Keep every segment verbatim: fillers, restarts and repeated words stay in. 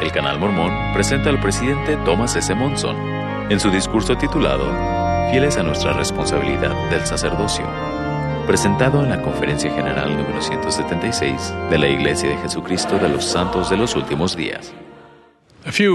El Canal Mormón presenta al presidente Thomas S. Monson en su discurso titulado Fieles a nuestra responsabilidad del sacerdocio, presentado en la Conferencia General número ciento setenta y seis de la Iglesia de Jesucristo de los Santos de los Últimos Días. Hace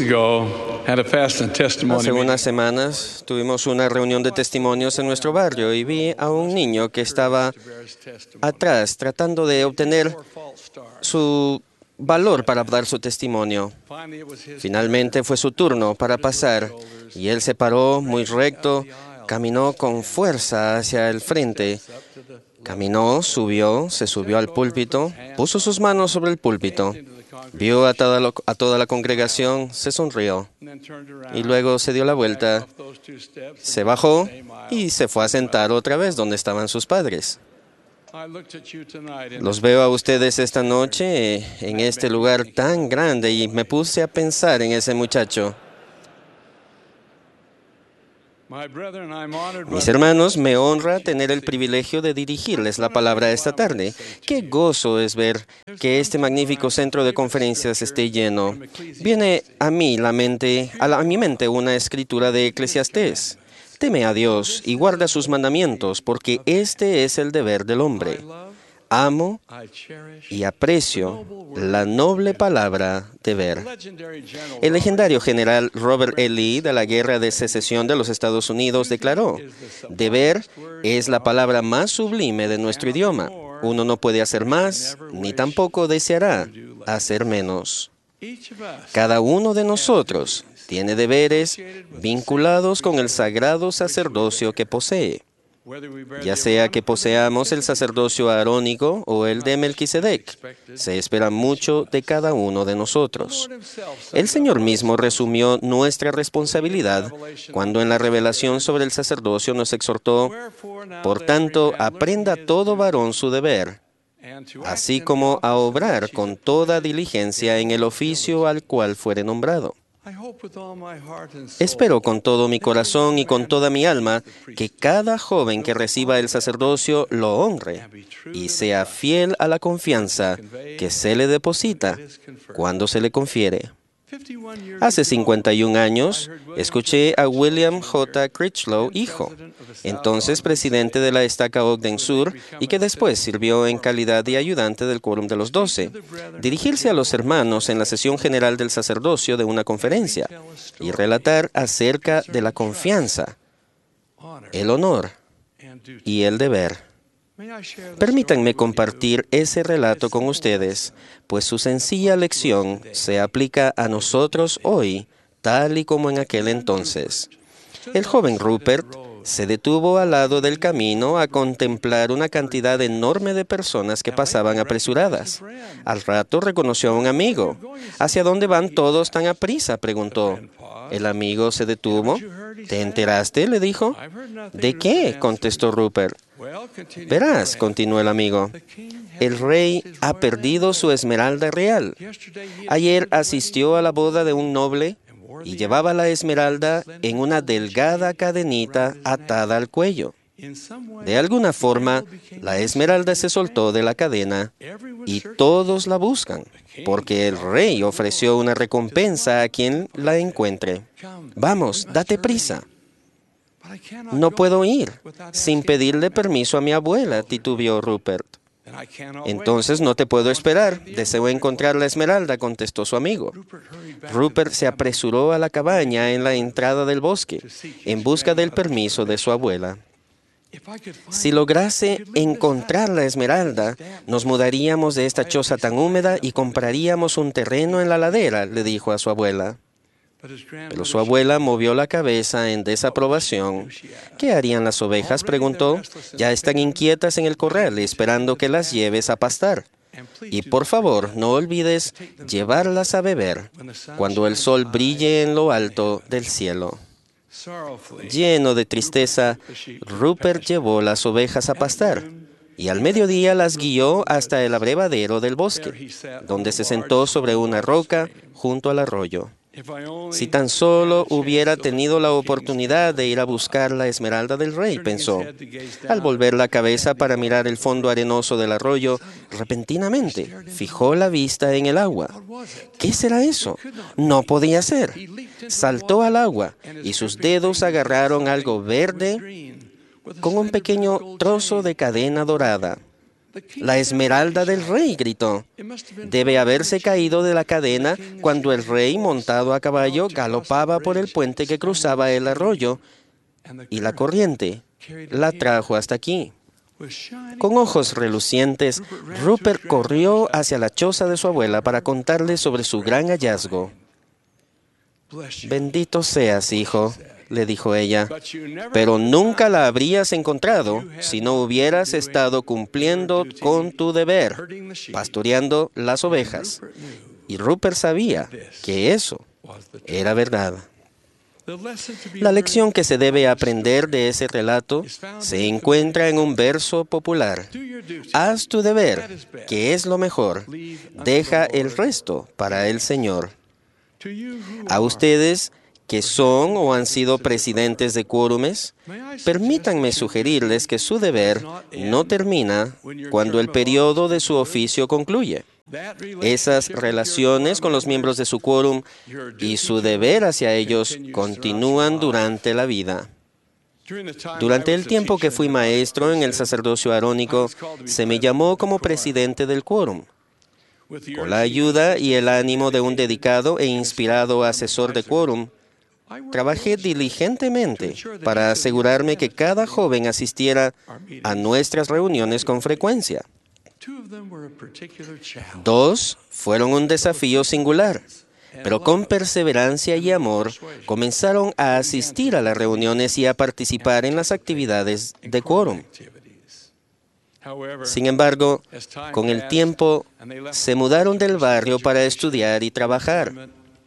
unas semanas tuvimos una reunión de testimonios en nuestro barrio y vi a un niño que estaba atrás tratando de obtener su valor para dar su testimonio. Finalmente fue su turno para pasar y él se paró muy recto, caminó con fuerza hacia el frente, caminó, subió, se subió al púlpito, puso sus manos sobre el púlpito. Vio a toda, lo, a toda la congregación, se sonrió y luego se dio la vuelta, se bajó y se fue a sentar otra vez donde estaban sus padres. Los veo a ustedes esta noche en este lugar tan grande y me puse a pensar en ese muchacho. Mis hermanos, me honra tener el privilegio de dirigirles la palabra esta tarde. Qué gozo es ver que este magnífico centro de conferencias esté lleno. Viene a mí la mente, a, la, a mi mente una escritura de Eclesiastés. Teme a Dios y guarda sus mandamientos, porque este es el deber del hombre. Amo y aprecio la noble palabra deber. El legendario general Robert E. Lee de la Guerra de Secesión de los Estados Unidos declaró: deber es la palabra más sublime de nuestro idioma. Uno no puede hacer más, ni tampoco deseará hacer menos. Cada uno de nosotros tiene deberes vinculados con el sagrado sacerdocio que posee. Ya sea que poseamos el sacerdocio arónico o el de Melquisedec, se espera mucho de cada uno de nosotros. El Señor mismo resumió nuestra responsabilidad cuando en la revelación sobre el sacerdocio nos exhortó: por tanto, aprenda todo varón su deber, así como a obrar con toda diligencia en el oficio al cual fuere nombrado. Espero con todo mi corazón y con toda mi alma que cada joven que reciba el sacerdocio lo honre y sea fiel a la confianza que se le deposita cuando se le confiere. Hace cincuenta y un años, escuché a William J. Critchlow, hijo, entonces presidente de la estaca Ogden Sur y que después sirvió en calidad de ayudante del Quórum de los Doce, dirigirse a los hermanos en la sesión general del sacerdocio de una conferencia y relatar acerca de la confianza, el honor y el deber. Permítanme compartir ese relato con ustedes, pues su sencilla lección se aplica a nosotros hoy, tal y como en aquel entonces. El joven Rupert se detuvo al lado del camino a contemplar una cantidad enorme de personas que pasaban apresuradas. Al rato reconoció a un amigo. ¿Hacia dónde van todos tan aprisa?, preguntó. El amigo se detuvo. ¿Te enteraste?, le dijo. ¿De qué?, contestó Rupert. Verás, continuó el amigo, el rey ha perdido su esmeralda real. Ayer asistió a la boda de un noble y llevaba la esmeralda en una delgada cadenita atada al cuello. De alguna forma, la esmeralda se soltó de la cadena y todos la buscan, porque el rey ofreció una recompensa a quien la encuentre. Vamos, date prisa. No puedo ir sin pedirle permiso a mi abuela, titubeó Rupert. Entonces no te puedo esperar. Deseo encontrar la esmeralda, contestó su amigo. Rupert se apresuró a la cabaña en la entrada del bosque, en busca del permiso de su abuela. Si lograse encontrar la esmeralda, nos mudaríamos de esta choza tan húmeda y compraríamos un terreno en la ladera, le dijo a su abuela. Pero su abuela movió la cabeza en desaprobación. ¿Qué harían las ovejas?, preguntó. Ya están inquietas en el corral, esperando que las lleves a pastar. Y por favor, no olvides llevarlas a beber cuando el sol brille en lo alto del cielo. Lleno de tristeza, Rupert llevó las ovejas a pastar y al mediodía las guió hasta el abrevadero del bosque, donde se sentó sobre una roca junto al arroyo. Si tan solo hubiera tenido la oportunidad de ir a buscar la esmeralda del rey, pensó. Al volver la cabeza para mirar el fondo arenoso del arroyo, repentinamente fijó la vista en el agua. ¿Qué será eso? No podía ser. Saltó al agua y sus dedos agarraron algo verde con un pequeño trozo de cadena dorada. «La esmeralda del rey», gritó. Debe haberse caído de la cadena cuando el rey, montado a caballo, galopaba por el puente que cruzaba el arroyo, y la corriente la trajo hasta aquí. Con ojos relucientes, Rupert corrió hacia la choza de su abuela para contarle sobre su gran hallazgo. «Bendito seas, hijo», le dijo ella, «pero nunca la habrías encontrado si no hubieras estado cumpliendo con tu deber, pastoreando las ovejas». Y Rupert sabía que eso era verdad. La lección que se debe aprender de ese relato se encuentra en un verso popular. «Haz tu deber, que es lo mejor. Deja el resto para el Señor». A ustedes que son o han sido presidentes de quórumes, permítanme sugerirles que su deber no termina cuando el periodo de su oficio concluye. Esas relaciones con los miembros de su quórum y su deber hacia ellos continúan durante la vida. Durante el tiempo que fui maestro en el sacerdocio arónico, se me llamó como presidente del quórum. Con la ayuda y el ánimo de un dedicado e inspirado asesor de quórum, trabajé diligentemente para asegurarme que cada joven asistiera a nuestras reuniones con frecuencia. Dos fueron un desafío singular, pero con perseverancia y amor comenzaron a asistir a las reuniones y a participar en las actividades de quórum. Sin embargo, con el tiempo, se mudaron del barrio para estudiar y trabajar.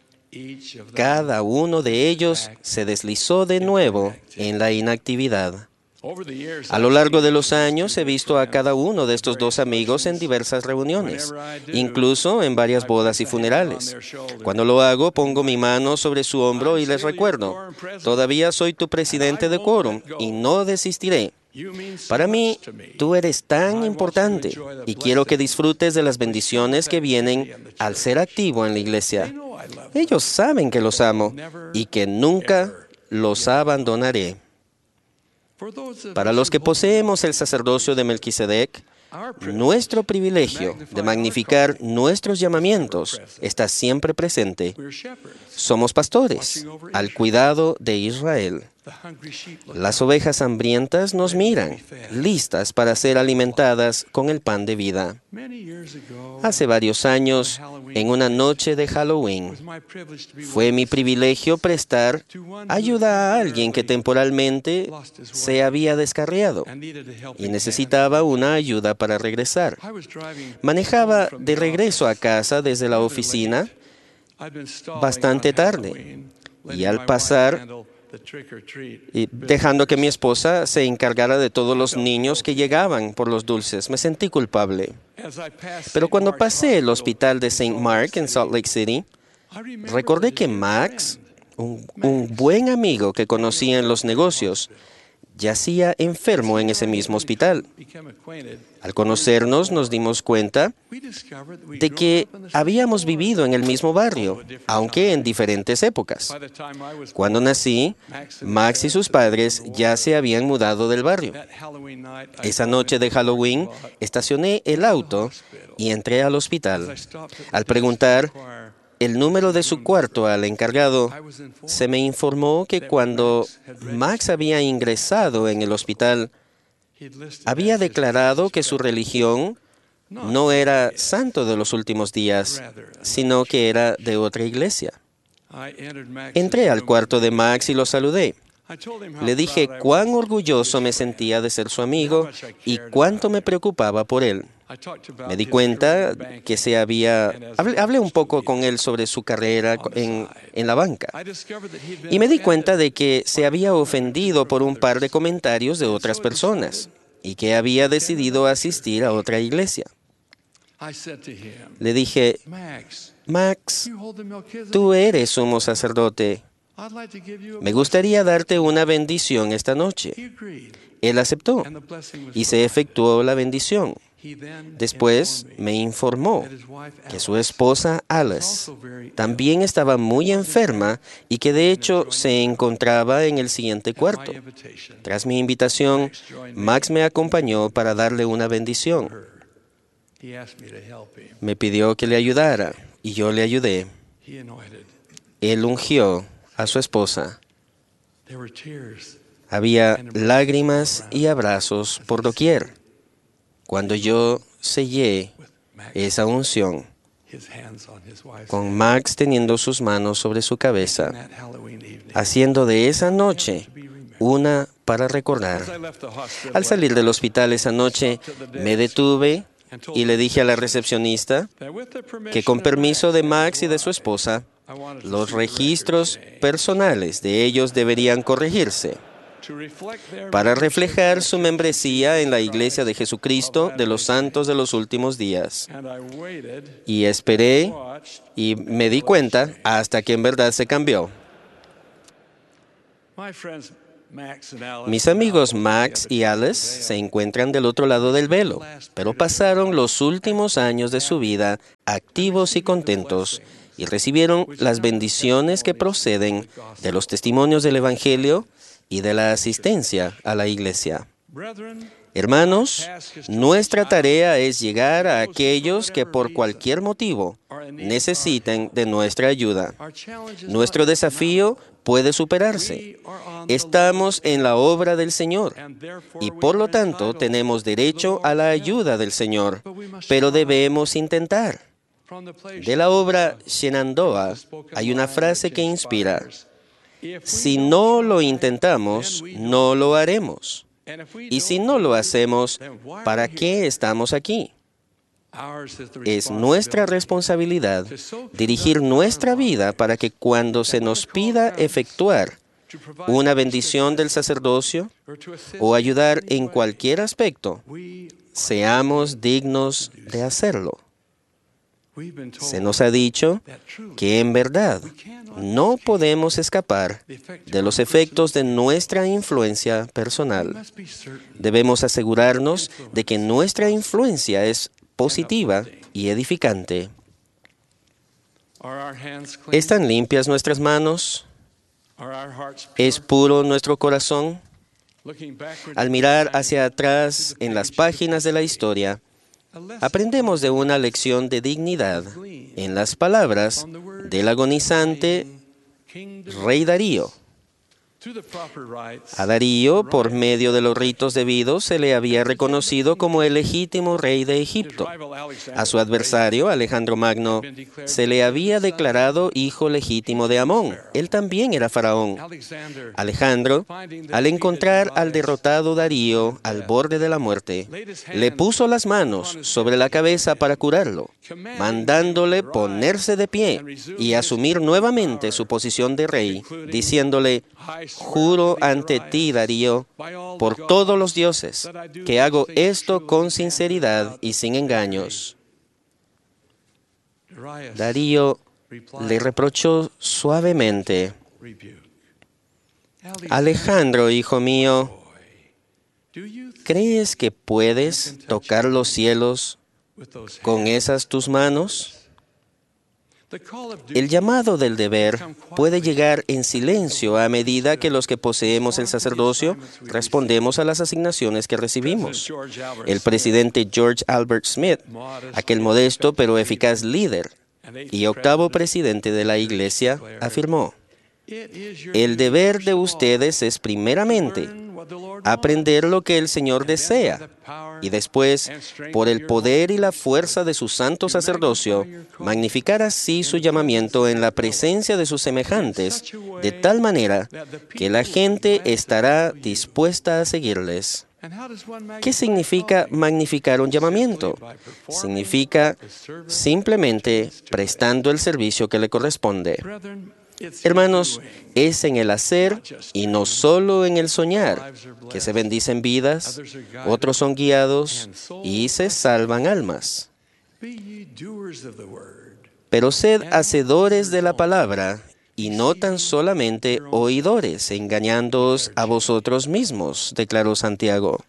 Cada uno de ellos se deslizó de nuevo en la inactividad. A lo largo de los años he visto a cada uno de estos dos amigos en diversas reuniones, incluso en varias bodas y funerales. Cuando lo hago, pongo mi mano sobre su hombro y les recuerdo, todavía soy tu presidente de quórum y no desistiré. Para mí, tú eres tan importante y quiero que disfrutes de las bendiciones que vienen al ser activo en la iglesia. Ellos saben que los amo y que nunca los abandonaré. Para los que poseemos el sacerdocio de Melquisedec, nuestro privilegio de magnificar nuestros llamamientos está siempre presente. Somos pastores al cuidado de Israel. Las ovejas hambrientas nos miran, listas para ser alimentadas con el pan de vida. Hace varios años, en una noche de Halloween, fue mi privilegio prestar ayuda a alguien que temporalmente se había descarriado y necesitaba una ayuda para regresar. Manejaba de regreso a casa desde la oficina bastante tarde y al pasar, y dejando que mi esposa se encargara de todos los niños que llegaban por los dulces, me sentí culpable. Pero cuando pasé el hospital de Saint Mark en Salt Lake City, recordé que Max, un, un buen amigo que conocía en los negocios, yacía enfermo en ese mismo hospital. Al conocernos, nos dimos cuenta de que habíamos vivido en el mismo barrio, aunque en diferentes épocas. Cuando nací, Max y sus padres ya se habían mudado del barrio. Esa noche de Halloween, estacioné el auto y entré al hospital. Al preguntar el número de su cuarto al encargado, se me informó que cuando Max había ingresado en el hospital, había declarado que su religión no era santo de los últimos días, sino que era de otra iglesia. Entré al cuarto de Max y lo saludé. Le dije cuán orgulloso me sentía de ser su amigo y cuánto me preocupaba por él. Me di cuenta que se había... Hablé, hablé un poco con él sobre su carrera en, en la banca. Y me di cuenta de que se había ofendido por un par de comentarios de otras personas y que había decidido asistir a otra iglesia. Le dije, Max, tú eres sumo sacerdote. Me gustaría darte una bendición esta noche. Él aceptó y se efectuó la bendición. Después me informó que su esposa Alice también estaba muy enferma y que de hecho se encontraba en el siguiente cuarto. Tras mi invitación, Max me acompañó para darle una bendición. Me pidió que le ayudara y yo le ayudé. Él ungió a su esposa. Había lágrimas y abrazos por doquier cuando yo sellé esa unción, con Max teniendo sus manos sobre su cabeza, haciendo de esa noche una para recordar. Al salir del hospital esa noche, me detuve y le dije a la recepcionista que con permiso de Max y de su esposa, los registros personales de ellos deberían corregirse para reflejar su membresía en la Iglesia de Jesucristo de los Santos de los Últimos Días. Y esperé y me di cuenta hasta que en verdad se cambió. Mis amigos Max y Alice se encuentran del otro lado del velo, pero pasaron los últimos años de su vida activos y contentos y recibieron las bendiciones que proceden de los testimonios del Evangelio y de la asistencia a la iglesia. Hermanos, nuestra tarea es llegar a aquellos que por cualquier motivo necesiten de nuestra ayuda. Nuestro desafío puede superarse. Estamos en la obra del Señor y por lo tanto tenemos derecho a la ayuda del Señor, pero debemos intentar. De la obra Shenandoah hay una frase que inspira: si no lo intentamos, no lo haremos. Y si no lo hacemos, ¿para qué estamos aquí? Es nuestra responsabilidad dirigir nuestra vida para que cuando se nos pida efectuar una bendición del sacerdocio o ayudar en cualquier aspecto, seamos dignos de hacerlo. Se nos ha dicho que en verdad no podemos escapar de los efectos de nuestra influencia personal. Debemos asegurarnos de que nuestra influencia es positiva y edificante. ¿Están limpias nuestras manos? ¿Es puro nuestro corazón? Al mirar hacia atrás en las páginas de la historia, aprendemos de una lección de dignidad en las palabras del agonizante rey Darío. A Darío, por medio de los ritos debidos, se le había reconocido como el legítimo rey de Egipto. A su adversario, Alejandro Magno, se le había declarado hijo legítimo de Amón. Él también era faraón. Alejandro, al encontrar al derrotado Darío al borde de la muerte, le puso las manos sobre la cabeza para curarlo, mandándole ponerse de pie y asumir nuevamente su posición de rey, diciéndole: juro ante ti, Darío, por todos los dioses, que hago esto con sinceridad y sin engaños. Darío le reprochó suavemente: Alejandro, hijo mío, ¿crees que puedes tocar los cielos con esas tus manos? El llamado del deber puede llegar en silencio a medida que los que poseemos el sacerdocio respondemos a las asignaciones que recibimos. El presidente George Albert Smith, aquel modesto pero eficaz líder y octavo presidente de la Iglesia, afirmó: el deber de ustedes es primeramente aprender lo que el Señor desea y después, por el poder y la fuerza de su santo sacerdocio, magnificar así su llamamiento en la presencia de sus semejantes, de tal manera que la gente estará dispuesta a seguirles. ¿Qué significa magnificar un llamamiento? Significa simplemente prestando el servicio que le corresponde. Hermanos, es en el hacer y no solo en el soñar que se bendicen vidas, otros son guiados y se salvan almas. Pero sed hacedores de la palabra, y no tan solamente oidores, engañándoos a vosotros mismos, declaró Santiago.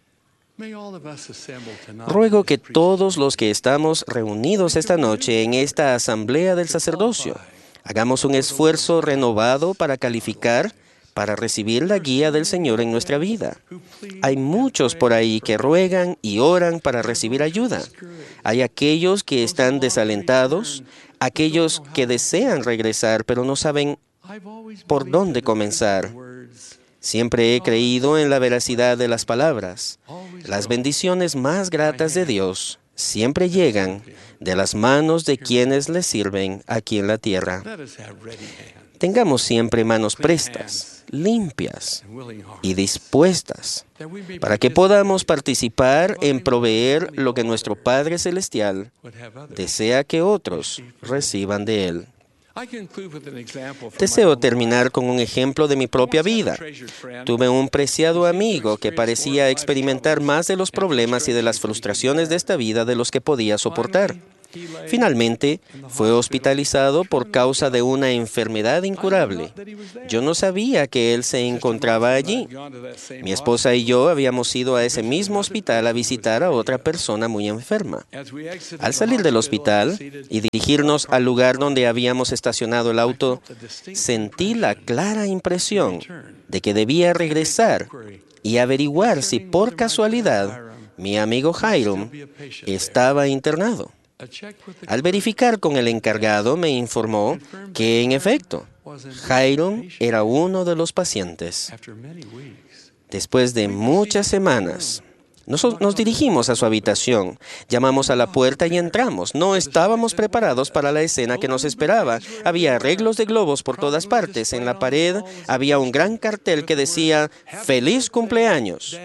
Ruego que todos los que estamos reunidos esta noche en esta asamblea del sacerdocio hagamos un esfuerzo renovado para calificar, para recibir la guía del Señor en nuestra vida. Hay muchos por ahí que ruegan y oran para recibir ayuda. Hay aquellos que están desalentados, aquellos que desean regresar pero no saben por dónde comenzar. Siempre he creído en la veracidad de las palabras. Las bendiciones más gratas de Dios siempre llegan de las manos de quienes le sirven aquí en la tierra. Tengamos siempre manos prestas, limpias y dispuestas para que podamos participar en proveer lo que nuestro Padre Celestial desea que otros reciban de Él. Deseo terminar con un ejemplo de mi propia vida. Tuve un preciado amigo que parecía experimentar más de los problemas y de las frustraciones de esta vida de los que podía soportar. Finalmente, fue hospitalizado por causa de una enfermedad incurable. Yo no sabía que él se encontraba allí. Mi esposa y yo habíamos ido a ese mismo hospital a visitar a otra persona muy enferma. Al salir del hospital y dirigirnos al lugar donde habíamos estacionado el auto, sentí la clara impresión de que debía regresar y averiguar si por casualidad mi amigo Hiram estaba internado. Al verificar con el encargado, me informó que, en efecto, Hiram era uno de los pacientes. Después de muchas semanas, nos, nos dirigimos a su habitación, llamamos a la puerta y entramos. No estábamos preparados para la escena que nos esperaba. Había arreglos de globos por todas partes. En la pared había un gran cartel que decía «Feliz cumpleaños».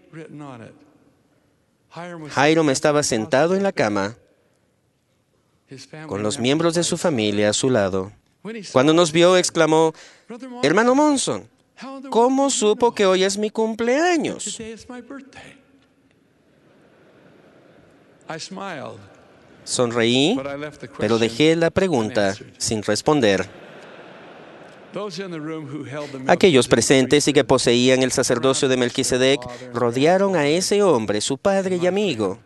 Hiram estaba sentado en la cama, con los miembros de su familia a su lado. Cuando nos vio, exclamó, «Hermano Monson, ¿cómo supo que hoy es mi cumpleaños?» Sonreí, pero dejé la pregunta sin responder. Aquellos presentes y que poseían el sacerdocio de Melquisedec rodearon a ese hombre, su padre y amigo,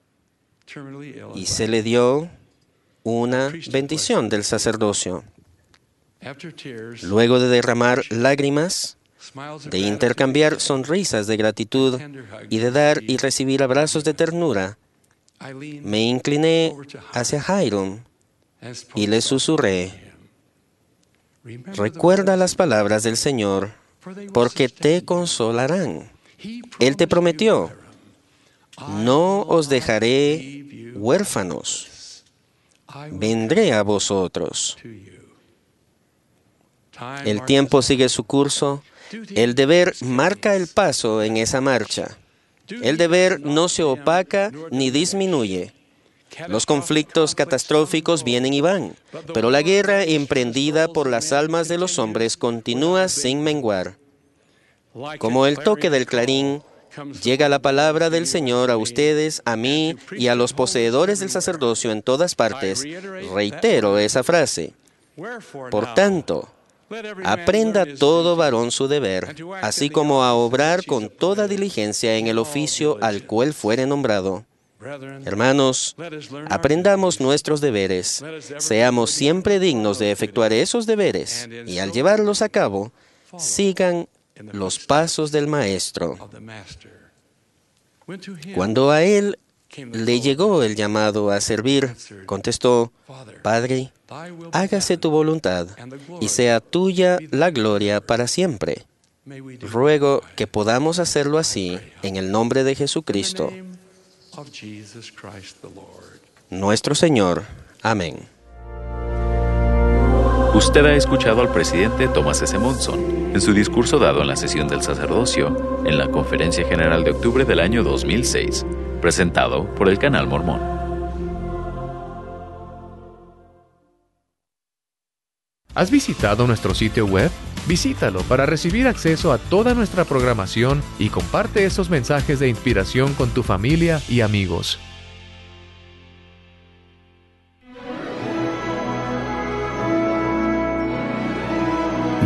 y se le dio una bendición del sacerdocio. Luego de derramar lágrimas, de intercambiar sonrisas de gratitud y de dar y recibir abrazos de ternura, me incliné hacia Hiram y le susurré, «Recuerda las palabras del Señor, porque te consolarán. Él te prometió, no os dejaré huérfanos. Vendré a vosotros». El tiempo sigue su curso. El deber marca el paso en esa marcha. El deber no se opaca ni disminuye. Los conflictos catastróficos vienen y van, pero la guerra emprendida por las almas de los hombres continúa sin menguar. Como el toque del clarín, llega la palabra del Señor a ustedes, a mí y a los poseedores del sacerdocio en todas partes. Reitero esa frase. Por tanto, aprenda todo varón su deber, así como a obrar con toda diligencia en el oficio al cual fuere nombrado. Hermanos, aprendamos nuestros deberes, seamos siempre dignos de efectuar esos deberes y al llevarlos a cabo, sigan los pasos del Maestro. Cuando a él le llegó el llamado a servir, contestó, «Padre, hágase tu voluntad y sea tuya la gloria para siempre». Ruego que podamos hacerlo así en el nombre de Jesucristo, nuestro Señor. Amén. Usted ha escuchado al presidente Thomas S. Monson en su discurso dado en la sesión del sacerdocio en la Conferencia General de octubre del año dos mil seis, presentado por el Canal Mormón. ¿Has visitado nuestro sitio web? Visítalo para recibir acceso a toda nuestra programación y comparte esos mensajes de inspiración con tu familia y amigos.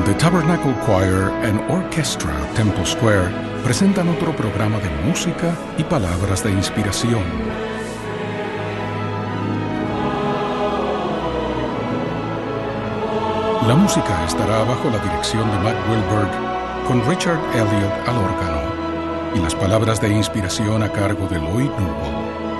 The Tabernacle Choir and Orchestra Temple Square presentan otro programa de música y palabras de inspiración. La música estará bajo la dirección de Matt Wilberg, con Richard Elliott al órgano, y las palabras de inspiración a cargo de Lloyd Newell.